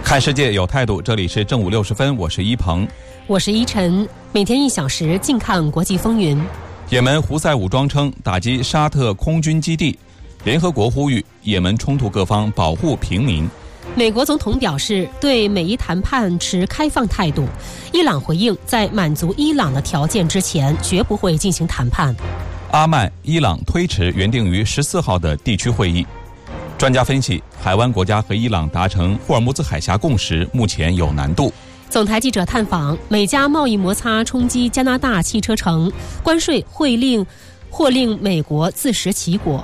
看世界有态度，这里是正午60分，我是一鹏， 我是依晨。每天1小时，静看国际风云。 也门胡塞武装称打击沙特空军基地，联合国呼吁也门冲突各方保护平民。 美国总统表示对美伊谈判持开放态度。伊朗回应，在满足伊朗的条件之前，绝不会进行谈判。 阿曼、伊朗推迟原定于14号的地区会议。专家分析，海湾国家和伊朗达成霍尔木兹海峡共识目前有难度。 总台记者探访，美加贸易摩擦冲击加拿大汽车城，关税或令美国自食其果。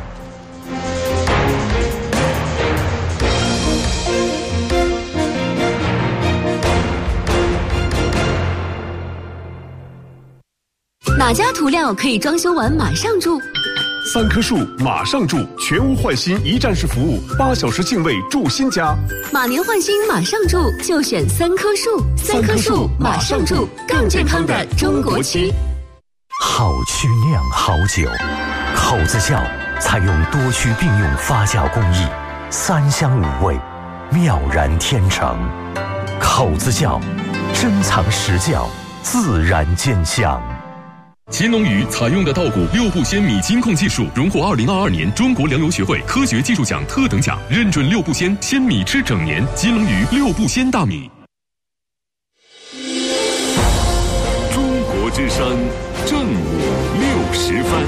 哪家涂料可以装修完马上住 ？3棵树马上住，全屋换新一站式服务，8小时净位住新家。 马年换新马上住，就选3棵树。3棵树马上住，更健康的中国区。 好曲酿好酒，口子窖采用多区并用发酵工艺，3香5味，妙然天成。口子窖珍藏实窖，自然见香。 乾隆鱼采用的稻谷6步鲜米金控技术，荣获2022年中国粮油学会科学技术奖特等奖，认准6步鲜米吃整年。金龙鱼6步鲜大米。 中国之声，正午60分。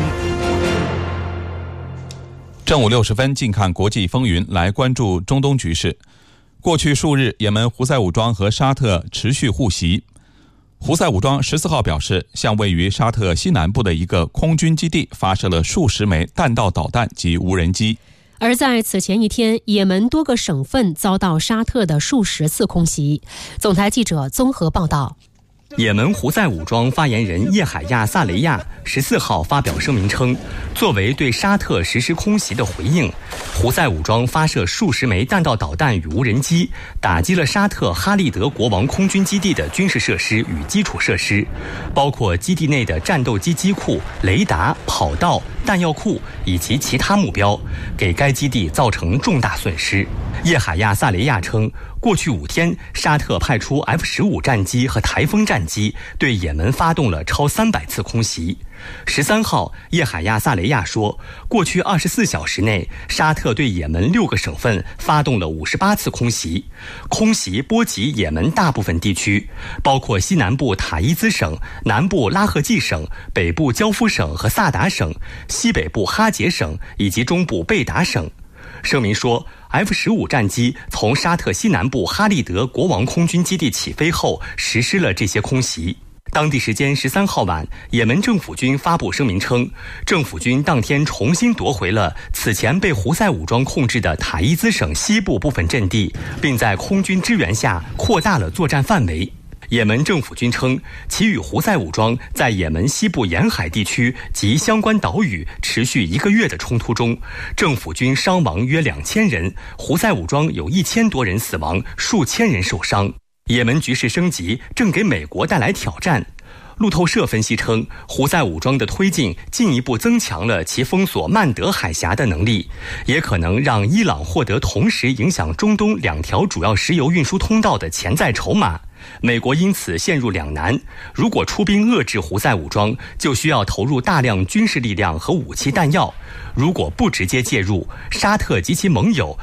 正午60分，近看国际风云，来关注中东局势。过去数日，也门胡塞武装和沙特持续互袭。胡塞武装14号表示，向位于沙特西南部的一个空军基地发射了数十枚弹道导弹及无人机。 而在此前一天，也门多个省份遭到沙特的数十次空袭。总台记者综合报道。 也门胡塞武装发言人叶海亚·萨雷亚14号发表声明称，作为对沙特实施空袭的回应，胡塞武装发射数十枚弹道导弹与无人机，打击了沙特哈利德国王空军基地的军事设施与基础设施，包括基地内的战斗机机库、雷达、跑道、弹药库以及其他目标，给该基地造成重大损失。叶海亚·萨雷亚称，过去5天，沙特派出 F-15战机和台风战机对也门发动了超300次空袭。13号，叶海亚·萨雷亚说，过去24小时内，沙特对也门6个省份发动了58次空袭，空袭波及也门大部分地区，包括西南部塔伊兹省、南部拉赫季省、北部焦夫省和萨达省、西北部哈杰省以及中部贝达省。声明说， F-15战机从沙特西南部哈利德国王空军基地起飞后实施了这些空袭。当地时间13号晚，也门政府军发布声明称，政府军当天重新夺回了此前被胡塞武装控制的塔伊兹省西部部分阵地，并在空军支援下扩大了作战范围。也门政府军称，其与胡塞武装在也门西部沿海地区及相关岛屿持续1个月的冲突中，政府军伤亡约2000人，胡塞武装有1000多人死亡，数千人受伤。也门局势升级正给美国带来挑战。路透社分析称，胡塞武装的推进进一步增强了其封锁曼德海峡的能力，也可能让伊朗获得同时影响中东2条主要石油运输通道的潜在筹码。美国因此陷入两难，如果出兵遏制胡塞武装，就需要投入大量军事力量和武器弹药；如果不直接介入，沙特及其盟友